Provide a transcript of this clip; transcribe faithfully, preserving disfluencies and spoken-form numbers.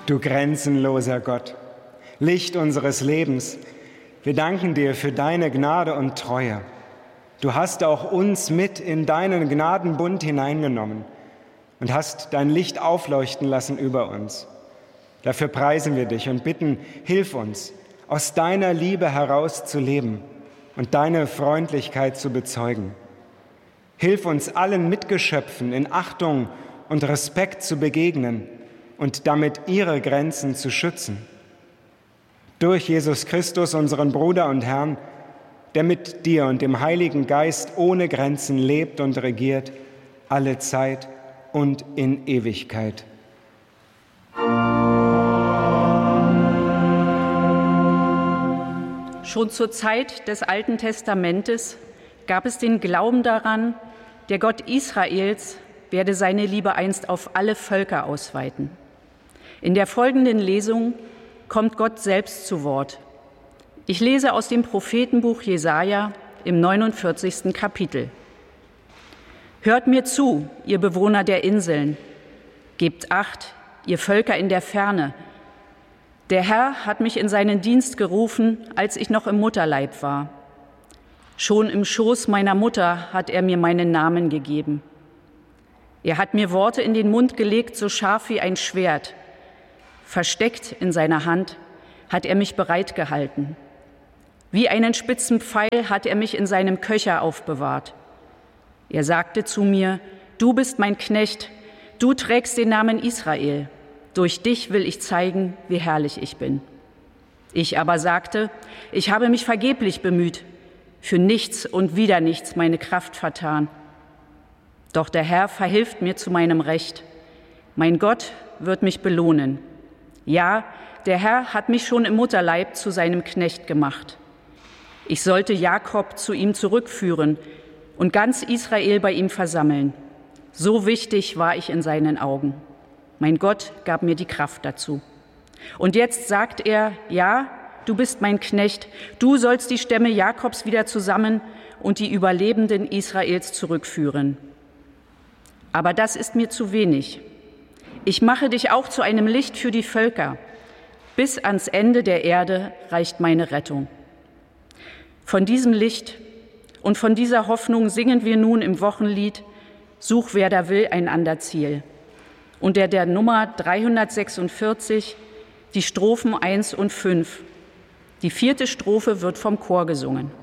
Du grenzenloser Gott, Licht unseres Lebens, wir danken dir für deine Gnade und Treue. Du hast auch uns mit in deinen Gnadenbund hineingenommen und hast dein Licht aufleuchten lassen über uns. Dafür preisen wir dich und bitten, hilf uns, aus deiner Liebe heraus zu leben und deine Freundlichkeit zu bezeugen. Hilf uns allen Mitgeschöpfen in Achtung und Respekt zu begegnen und damit ihre Grenzen zu schützen. Durch Jesus Christus, unseren Bruder und Herrn, der mit dir und dem Heiligen Geist ohne Grenzen lebt und regiert, alle Zeit und in Ewigkeit. Schon zur Zeit des Alten Testamentes gab es den Glauben daran, der Gott Israels werde seine Liebe einst auf alle Völker ausweiten. In der folgenden Lesung kommt Gott selbst zu Wort. Ich lese aus dem Prophetenbuch Jesaja im neunundvierzigsten Kapitel. Hört mir zu, ihr Bewohner der Inseln. Gebt Acht, ihr Völker in der Ferne. Der Herr hat mich in seinen Dienst gerufen, als ich noch im Mutterleib war. Schon im Schoß meiner Mutter hat er mir meinen Namen gegeben. Er hat mir Worte in den Mund gelegt, so scharf wie ein Schwert. Versteckt in seiner Hand hat er mich bereit gehalten. Wie einen spitzen Pfeil hat er mich in seinem Köcher aufbewahrt. Er sagte zu mir, du bist mein Knecht, du trägst den Namen Israel. Durch dich will ich zeigen, wie herrlich ich bin. Ich aber sagte, ich habe mich vergeblich bemüht, für nichts und wieder nichts meine Kraft vertan. Doch der Herr verhilft mir zu meinem Recht. Mein Gott wird mich belohnen. Ja, der Herr hat mich schon im Mutterleib zu seinem Knecht gemacht. Ich sollte Jakob zu ihm zurückführen und ganz Israel bei ihm versammeln. So wichtig war ich in seinen Augen. Mein Gott gab mir die Kraft dazu. Und jetzt sagt er, ja, du bist mein Knecht, du sollst die Stämme Jakobs wieder zusammen und die Überlebenden Israels zurückführen. Aber das ist mir zu wenig. Ich mache dich auch zu einem Licht für die Völker. Bis ans Ende der Erde reicht meine Rettung. Von diesem Licht und von dieser Hoffnung singen wir nun im Wochenlied Such, wer da will, ein ander Ziel. Unter der Nummer dreihundertsechsundvierzig die Strophen eins und fünf. Die vierte Strophe wird vom Chor gesungen.